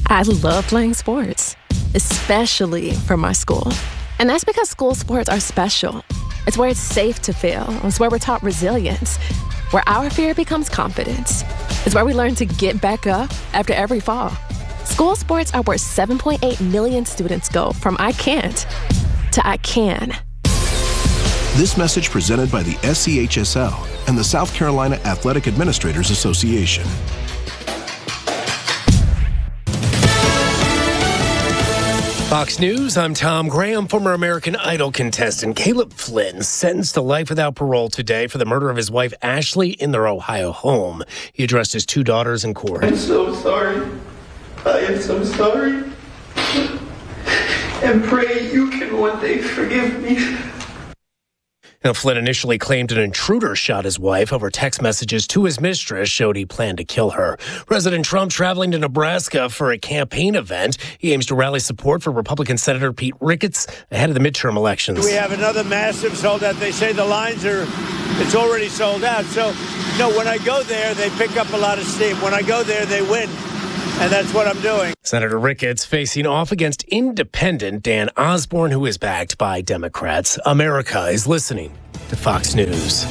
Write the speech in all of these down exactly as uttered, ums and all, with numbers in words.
I love playing sports, especially for my school. And that's because school sports are special. It's where it's safe to fail. It's where we're taught resilience, where our fear becomes confidence. It's where we learn to get back up after every fall. School sports are where seven point eight million students go from I can't to I can. This message presented by the S C H S L and the South Carolina Athletic Administrators Association. Fox News, I'm Tom Graham. Former American Idol contestant Caleb Flynn sentenced to life without parole today for the murder of his wife Ashley in their Ohio home. He addressed his two daughters in court. I'm so sorry. I am so sorry. And pray you can one day forgive me. Now, Flynn initially claimed an intruder shot his wife over text messages to his mistress showed he planned to kill her. President Trump traveling to Nebraska for a campaign event. He aims to rally support for Republican Senator Pete Ricketts ahead of the midterm elections. We have another massive sold out. They say the lines are, it's already sold out. So, no, when I go there, they pick up a lot of steam. When I go there, they win. And that's what I'm doing. Senator Ricketts facing off against independent Dan Osborne, who is backed by Democrats. America is listening to Fox News.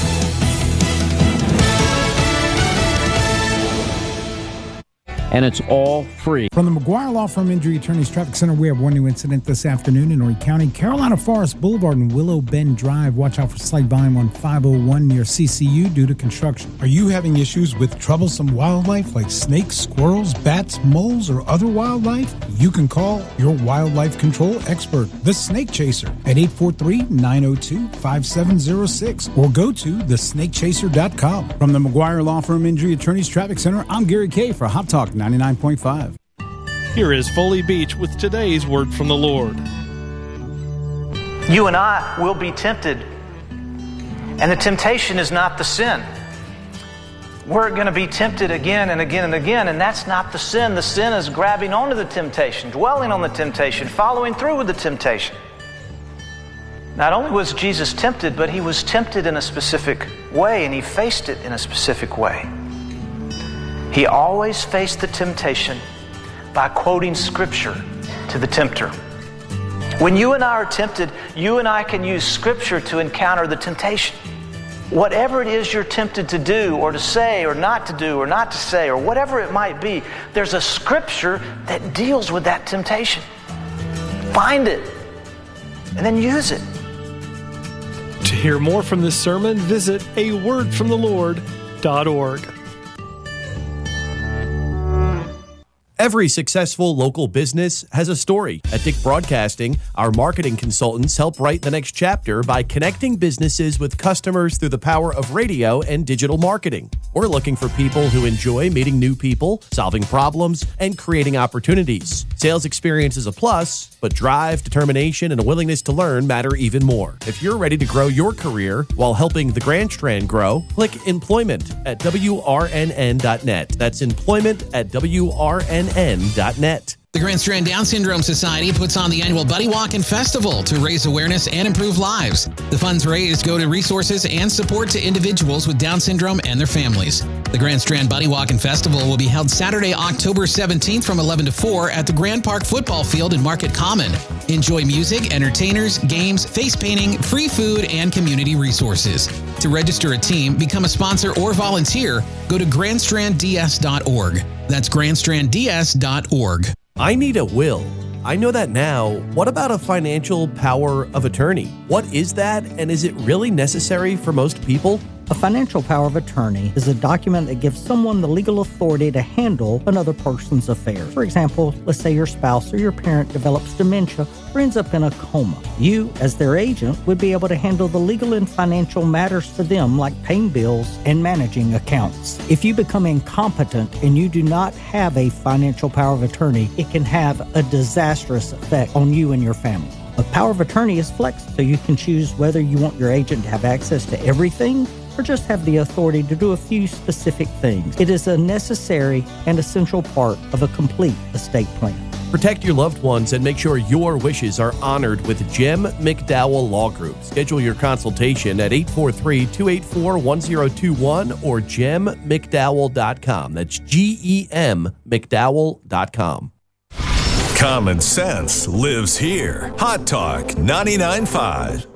And it's all free. From the McGuire Law Firm Injury Attorneys Traffic Center, we have one new incident this afternoon in Horry County. Carolina Forest Boulevard and Willow Bend Drive. Watch out for slight volume on five oh one near C C U due to construction. Are you having issues with troublesome wildlife like snakes, squirrels, bats, moles, or other wildlife? You can call your wildlife control expert, the Snake Chaser, at eight four three, nine oh two, five seven oh six or go to the snake chaser dot com. From the McGuire Law Firm Injury Attorneys Traffic Center, I'm Gary Kay for Hot Talk ninety-nine point five. Here is Foley Beach with today's word from the Lord. You and I will be tempted, and the temptation is not the sin. We're going to be tempted again and again and again, and that's not the sin. The sin is grabbing onto the temptation, dwelling on the temptation, following through with the temptation. Not only was Jesus tempted, but he was tempted in a specific way, and he faced it in a specific way. He always faced the temptation by quoting Scripture to the tempter. When you and I are tempted, you and I can use Scripture to encounter the temptation. Whatever it is you're tempted to do or to say or not to do or not to say or whatever it might be, there's a Scripture that deals with that temptation. Find it and then use it. To hear more from this sermon, visit a word from the lord dot org. Every successful local business has a story. At Dick Broadcasting, our marketing consultants help write the next chapter by connecting businesses with customers through the power of radio and digital marketing. We're looking for people who enjoy meeting new people, solving problems, and creating opportunities. Sales experience is a plus, but drive, determination, and a willingness to learn matter even more. If you're ready to grow your career while helping the Grand Strand grow, click employment at W R N N dot net. That's employment at W R N N dot net. The Grand Strand Down Syndrome Society puts on the annual Buddy Walk and Festival to raise awareness and improve lives. The funds raised go to resources and support to individuals with Down syndrome and their families. The Grand Strand Buddy Walk and Festival will be held Saturday, October seventeenth from eleven to four at the Grand Park Football Field in Market Common. Enjoy music, entertainers, games, face painting, free food, and community resources. To register a team, become a sponsor, or volunteer, go to grand strand d s dot org. That's grand strand d s dot org. I need a will. I know that now. What about a financial power of attorney? What is that, and is it really necessary for most people? A financial power of attorney is a document that gives someone the legal authority to handle another person's affairs. For example, let's say your spouse or your parent develops dementia or ends up in a coma. You, as their agent, would be able to handle the legal and financial matters for them, like paying bills and managing accounts. If you become incompetent and you do not have a financial power of attorney, it can have a disastrous effect on you and your family. A power of attorney is flexible, so you can choose whether you want your agent to have access to everything or just have the authority to do a few specific things. It is a necessary and essential part of a complete estate plan. Protect your loved ones and make sure your wishes are honored with Jim McDowell Law Group. Schedule your consultation at eight four three, two eight four, one zero two one or gem mcdowell dot com. That's G E M McDowell dot com. Common sense lives here. Hot Talk ninety-nine point five.